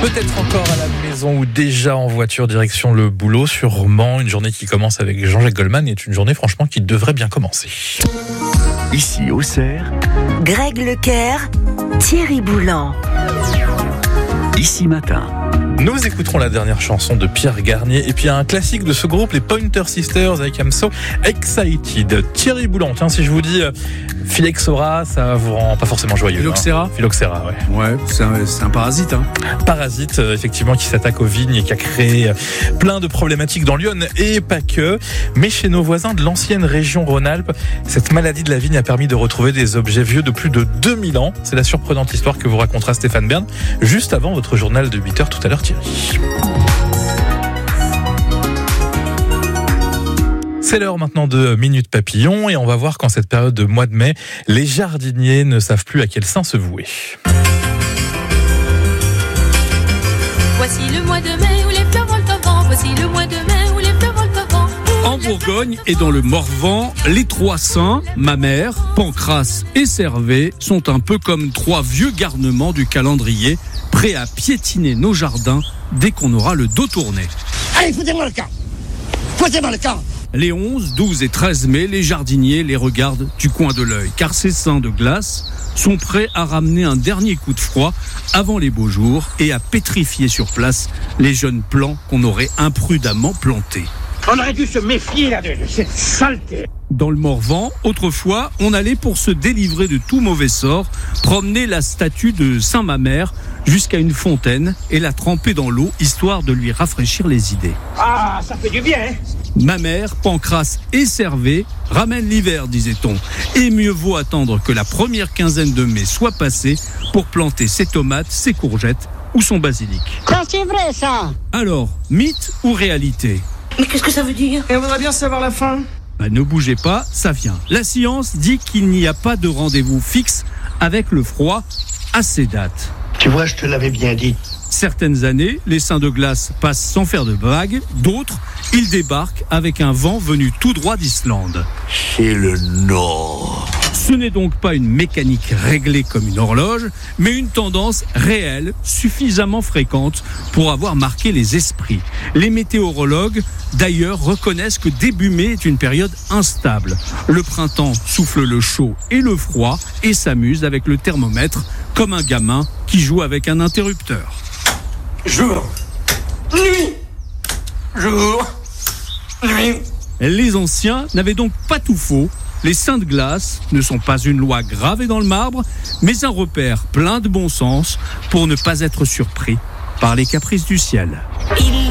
Peut-être encore à la maison ou déjà en voiture direction le boulot, sûrement une journée qui commence avec Jean-Jacques Goldman est une journée franchement qui devrait bien commencer. Ici Auxerre, Greg Lecaire, Thierry Boulan. Ici Matin. Nous écouterons la dernière chanson de Pierre Garnier et puis un classique de ce groupe, les Pointer Sisters avec I'm So Excited. Thierry Boulan, tiens, si je vous dis Phylloxera, ça vous rend pas forcément joyeux. Phylloxera, Phylloxera, ouais. Ouais, c'est un parasite. Parasite, effectivement, qui s'attaque aux vignes et qui a créé plein de problématiques dans l'Yonne et pas que. Mais chez nos voisins de l'ancienne région Rhône-Alpes, cette maladie de la vigne a permis de retrouver des objets vieux de plus de 2000 ans. C'est la surprenante histoire que vous racontera Stéphane Bern juste avant votre journal de 8h tout à l'heure, Thierry. C'est l'heure maintenant de Minute Papillon et on va voir qu'en cette période de mois de mai, les jardiniers ne savent plus à quel saint se vouer. Voici le mois de mai où les fleurs volent au vent. Voici le mois de mai où les fleurs volent au vent. En Bourgogne et dans le Morvan, les trois saints, Mamère, Pancrace et Servet, sont un peu comme trois vieux garnements du calendrier, prêts à piétiner nos jardins dès qu'on aura le dos tourné. Allez, foutez-moi le camp. Foutez-moi le camp. Les 11, 12 et 13 mai, les jardiniers les regardent du coin de l'œil, car ces saints de glace sont prêts à ramener un dernier coup de froid avant les beaux jours et à pétrifier sur place les jeunes plants qu'on aurait imprudemment plantés. On aurait dû se méfier là de cette saleté. Dans le Morvan, autrefois, on allait pour se délivrer de tout mauvais sort, promener la statue de Saint-Mamère jusqu'à une fontaine et la tremper dans l'eau, histoire de lui rafraîchir les idées. Ah, ça fait du bien, hein. Mamère, Pancrace et Servet ramènent l'hiver, disait-on. Et mieux vaut attendre que la première quinzaine de mai soit passée pour planter ses tomates, ses courgettes ou son basilic. Ça, c'est vrai, ça. Alors, mythe ou réalité ? Mais qu'est-ce que ça veut dire? Et on voudrait bien savoir la fin. Ne bougez pas, ça vient. La science dit qu'il n'y a pas de rendez-vous fixe avec le froid à ces dates. Tu vois, je te l'avais bien dit. Certaines années, les saints de glace passent sans faire de vagues. D'autres, ils débarquent avec un vent venu tout droit d'Islande. C'est le Nord. Ce n'est donc pas une mécanique réglée comme une horloge, mais une tendance réelle, suffisamment fréquente pour avoir marqué les esprits. Les météorologues, d'ailleurs, reconnaissent que début mai est une période instable. Le printemps souffle le chaud et le froid et s'amuse avec le thermomètre comme un gamin qui joue avec un interrupteur. Jour. Nuit. Jour. Nuit. Les anciens n'avaient donc pas tout faux. Les saints de glace ne sont pas une loi gravée dans le marbre, mais un repère plein de bon sens pour ne pas être surpris par les caprices du ciel. Il